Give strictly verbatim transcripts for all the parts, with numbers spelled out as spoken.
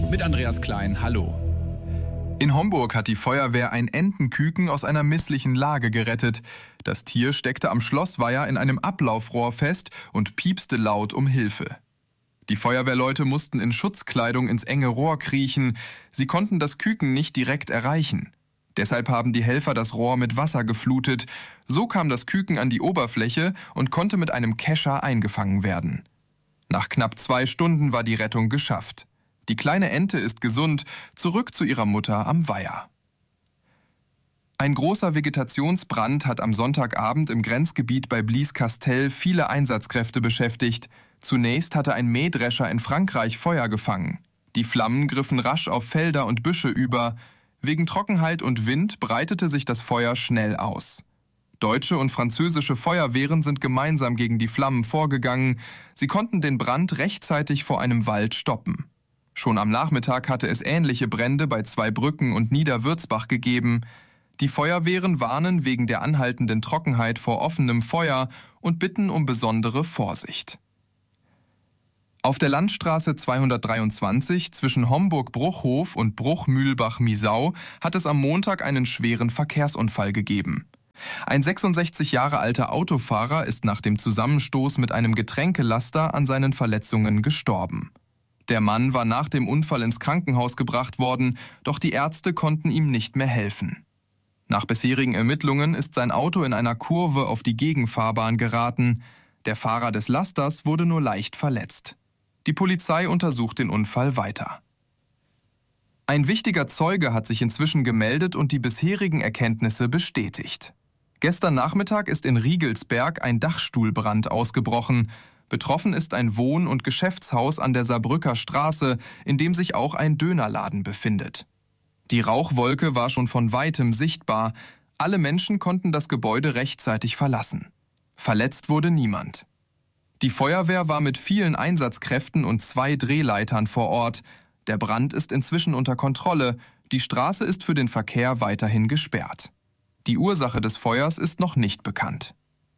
mit Andreas Klein. Hallo. In Homburg hat die Feuerwehr ein Entenküken aus einer misslichen Lage gerettet. Das Tier steckte am Schlossweiher in einem Ablaufrohr fest und piepste laut um Hilfe. Die Feuerwehrleute mussten in Schutzkleidung ins enge Rohr kriechen. Sie konnten das Küken nicht direkt erreichen. Deshalb haben die Helfer das Rohr mit Wasser geflutet. So kam das Küken an die Oberfläche und konnte mit einem Kescher eingefangen werden. Nach knapp zwei Stunden war die Rettung geschafft. Die kleine Ente ist gesund, zurück zu ihrer Mutter am Weiher. Ein großer Vegetationsbrand hat am Sonntagabend im Grenzgebiet bei Blieskastel viele Einsatzkräfte beschäftigt. Zunächst hatte ein Mähdrescher in Frankreich Feuer gefangen. Die Flammen griffen rasch auf Felder und Büsche über. Wegen Trockenheit und Wind breitete sich das Feuer schnell aus. Deutsche und französische Feuerwehren sind gemeinsam gegen die Flammen vorgegangen. Sie konnten den Brand rechtzeitig vor einem Wald stoppen. Schon am Nachmittag hatte es ähnliche Brände bei Zweibrücken und Niederwürzbach gegeben. Die Feuerwehren warnen wegen der anhaltenden Trockenheit vor offenem Feuer und bitten um besondere Vorsicht. Auf der Landstraße zweihundertdreiundzwanzig zwischen Homburg-Bruchhof und Bruch-Mühlbach-Miesau hat es am Montag einen schweren Verkehrsunfall gegeben. Ein sechsundsechzig Jahre alter Autofahrer ist nach dem Zusammenstoß mit einem Getränkelaster an seinen Verletzungen gestorben. Der Mann war nach dem Unfall ins Krankenhaus gebracht worden, doch die Ärzte konnten ihm nicht mehr helfen. Nach bisherigen Ermittlungen ist sein Auto in einer Kurve auf die Gegenfahrbahn geraten. Der Fahrer des Lasters wurde nur leicht verletzt. Die Polizei untersucht den Unfall weiter. Ein wichtiger Zeuge hat sich inzwischen gemeldet und die bisherigen Erkenntnisse bestätigt. Gestern Nachmittag ist in Riegelsberg ein Dachstuhlbrand ausgebrochen. Betroffen ist ein Wohn- und Geschäftshaus an der Saarbrücker Straße, in dem sich auch ein Dönerladen befindet. Die Rauchwolke war schon von weitem sichtbar. Alle Menschen konnten das Gebäude rechtzeitig verlassen. Verletzt wurde niemand. Die Feuerwehr war mit vielen Einsatzkräften und zwei Drehleitern vor Ort. Der Brand ist inzwischen unter Kontrolle. Die Straße ist für den Verkehr weiterhin gesperrt. Die Ursache des Feuers ist noch nicht bekannt.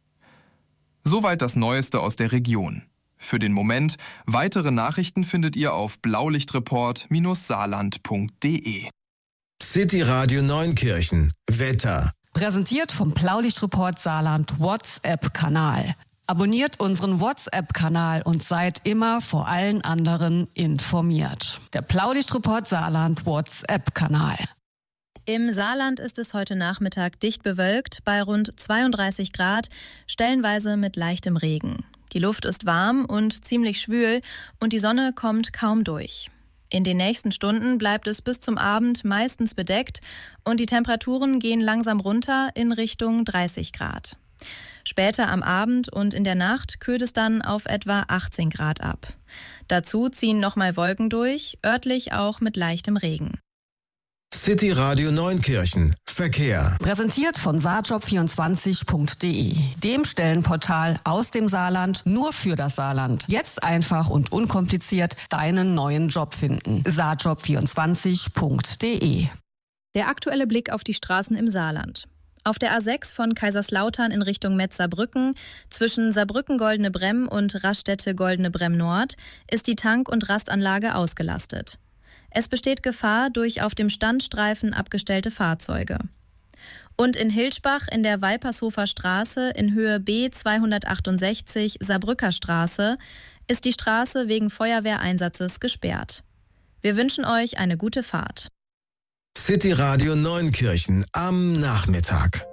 Soweit das Neueste aus der Region. Für den Moment, weitere Nachrichten findet ihr auf blaulichtreport Bindestrich saarland punkt de. City Radio Neunkirchen. Wetter. Präsentiert vom Blaulichtreport Saarland WhatsApp-Kanal. Abonniert unseren WhatsApp-Kanal und seid immer vor allen anderen informiert. Der Blaulichtreport Saarland WhatsApp-Kanal. Im Saarland ist es heute Nachmittag dicht bewölkt, bei rund zweiunddreißig Grad, stellenweise mit leichtem Regen. Die Luft ist warm und ziemlich schwül und die Sonne kommt kaum durch. In den nächsten Stunden bleibt es bis zum Abend meistens bedeckt und die Temperaturen gehen langsam runter in Richtung dreißig Grad. Später am Abend und in der Nacht kühlt es dann auf etwa achtzehn Grad ab. Dazu ziehen nochmal Wolken durch, örtlich auch mit leichtem Regen. City Radio Neunkirchen. Verkehr. Präsentiert von saarjob vierundzwanzig punkt de, dem Stellenportal aus dem Saarland nur für das Saarland. Jetzt einfach und unkompliziert deinen neuen Job finden. saarjob vierundzwanzig punkt de. Der aktuelle Blick auf die Straßen im Saarland. Auf der A sechs von Kaiserslautern in Richtung Metz-Saarbrücken, zwischen Saarbrücken-Goldene Bremm und Raststätte-Goldene Bremm Nord, ist die Tank- und Rastanlage ausgelastet. Es besteht Gefahr durch auf dem Standstreifen abgestellte Fahrzeuge. Und in Hilschbach in der Weipershofer Straße in Höhe B zweihundertachtundsechzig Saarbrücker Straße ist die Straße wegen Feuerwehreinsatzes gesperrt. Wir wünschen euch eine gute Fahrt. City Radio Neunkirchen am Nachmittag.